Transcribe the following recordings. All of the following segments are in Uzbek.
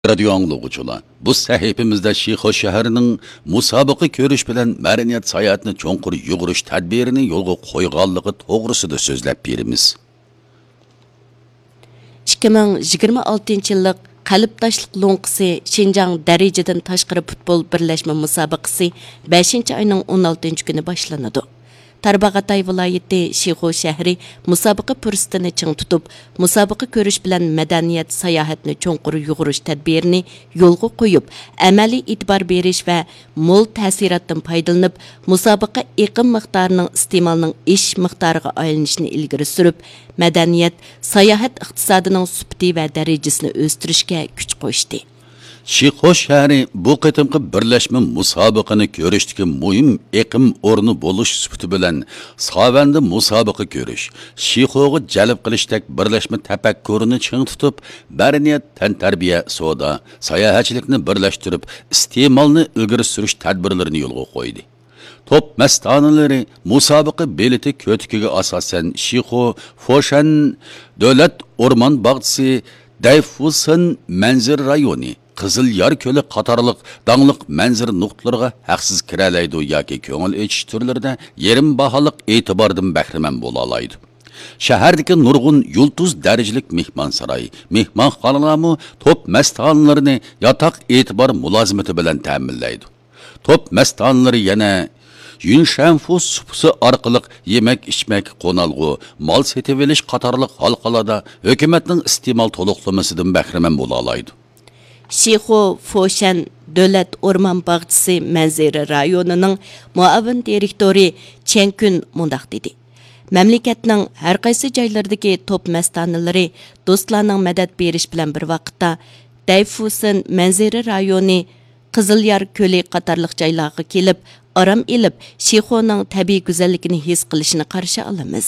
Radio anglagıçılar. Bu sahifimizde Şixo şəhərinin musabaqa görüş bilan madaniyat sayohatini cho'nqur yug'urish tadbirini yo'lga qo'yganligi to'g'risida so'zlab beramiz. 2026 yillik Qalbtaşlıq Lo'nqisi Şinjan darajadan tashqari futbol birlashma musobaqasi 5-oyning 16 kuni boshlanadi. Tarbag'atay viloyati Şixo shahri musobaqa fursatini ching tutib, musobaqa ko'rish bilan madaniyat sayohatini cho'nqur yug'urish tadbirini yo'lga qo'yib, amaliy e'tibor berish va mo'l ta'sirotdan foydalanib, musobaqa iqim miqdorining iste'molining ish miqdoriga aylanishini ilgari surib, madaniyat sayohat iqtisodining sifati va darajasini o'stirishga kuch qo'shdi. Şixo şəhəri bu qitimqi birləşmə musabaqını görüşdəki mühim iqim ornu buluş sübütü bilən savəndə musabaqa görüş, Şixo'yu cəlb qilishdak birləşmə təpəkkürünü çiң tutub, madaniyat, təntarbiya, soda, sayohatchilikni birləşdirib, iste'molni ilgari surish tadbirlarini yo'lga qo'ydi. Top məstanələri musabaqa bileti kötükiga asasən Şixo, Foshan, Dövlət Orman Bağçısı, Dayfusan Manzir rayoni, Qızıl Yar Kölü qatarlıq dağlıq mənzir nuqtlarına haqsız kirəlaydı yoki ko'ngil echish turlarida yerim baholıq e'tibordan bahramand bo'la oladi. Shahardagi nurg'un yulduz darajalik mehmonsaroy, mehmonxonalarmi top mastonlarini yotoq e'tibor mulozimati bilan ta'minlaydi. Top mastonlari yana Yunshanfu supsi orqali yemak ichmak, qo'nalg'u, mol setib olish qatorliq halqalarda hukumatning iste'mol to'liqlamasidan bahramand bo'la oladi. Şixo Foshan Dövlət Orman Bağçısı Manzira rayonining muavin direktori Chenkun mundaq dedi. Mamlakatning har qaysi joylaridagi top mastonalari do'stlarning madad berish bilan bir vaqtda Dayfusan Manzira rayoni Qizılyar ko'li qatorliq joylarga kelib, aram elib, Şixoning tabiiy go'zalligini his qilishini qarshi olamiz.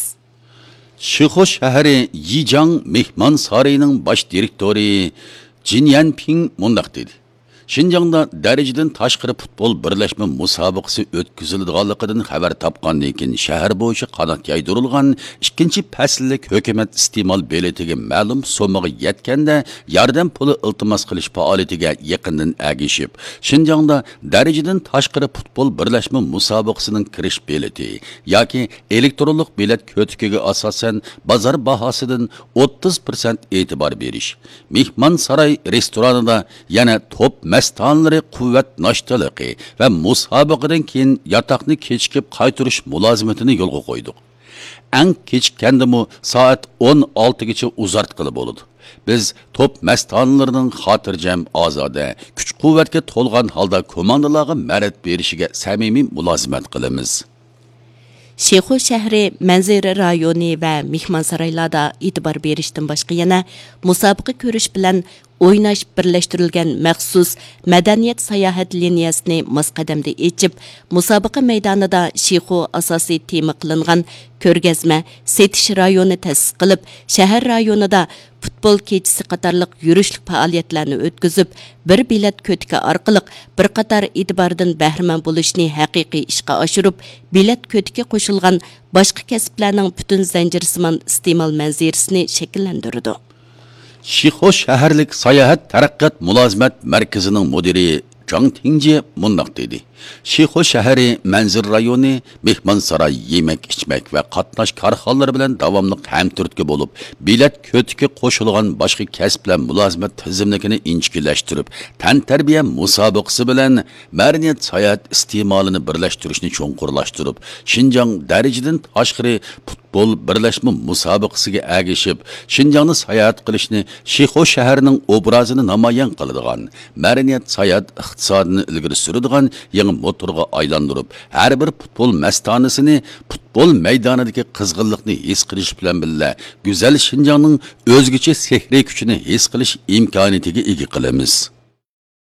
Şixo shahri Yijang mehmon saroyining bosh direktori Jin Yanping mundaq dedi. Şinjangda darajadan tashqari futbol birlashma musobaqasi o'tkaziladiganligidan xabar topgandan keyin shahar bo'yicha qanot yaydirilgan ikkinchi fasllik hukumat iste'mol biletiga ma'lum so'maga yetganda yordam puli iltimos qilish faoliyatiga yaqindan agishib, Şinjangda darajadan tashqari futbol birlashma musobaqasining kirish bileti yoki elektronlik bilet ko'tikiga asosan bozor bahosidan 30% e'tibor berish, mehmon saroy restoranida yana top mastonlari quvvat noshtaligi va musobaqadan keyin yotoqni kechikib qaytarish mulozimatini yo'lga qo'ydik. Eng kechikkandimi soat 16 gacha uzartqili bo'ladi. Biz top mastonlarining xotirjam, ozoda, kuch-quvvatga to'lgan holda komandalarga ma'rifat berishiga samimiy mulozimat qilamiz. Şixo shahri Manzira rayoni va mehmonsaroylarda e'tibor berishdan boshqa yana musobaqa ko'rish bilan o'ynash birlashtirilgan maxsus madaniyat sayohat liniyasini mosqadamda echib, musobaqa maydonida Şixo asosiy tema qilingan ko'rgazma setish rayoni ta'sis qilib, shahar rayonida futbol kechasi qatorliq yurishlik faoliyatlarni o'tkazib, bir bilet ko'tika orqali bir qator e'tibordan bahramand bo'lishni haqiqiy ishga oshirib, bilet ko'tika qo'shilgan boshqa kasblarning butun zanjirsimon iste'mol manzirasini shakllantirdi. Şixo shaharlik sayohat taraqqiyot mulozimat markazining mudiri Zhang Tingji mundaq dedi. Şixo shahri Manzir rayoni mehmonsaroy, yemak ichmak va qatnash korxonalari bilan davomli hamturtki bo'lib, bilet ko'tiki qo'shilgan boshqa kasblar mulozimat tizimligini inchikilashtirib, tantarbiya musobaqasi bilan madaniyat sayohat iste'molini birlashtirishni cho'nqurlashtirib, Şinjang darajadan tashqari futbol birlashma musobaqasiga agishib, Şinjangni sayohat qilishni, Şixo shahrining obrazini namoyon qiladigan, madaniyat sayohat iqtisodini ilgari suradigan yangi motorga aylantirib, har bir futbol mastonasini futbol maydonidagi qizg'inlikni his qilish bilan birga go'zal Şinjangning o'zgacha sehriy kuchini his qilish imkoniyatiga ega qilamiz.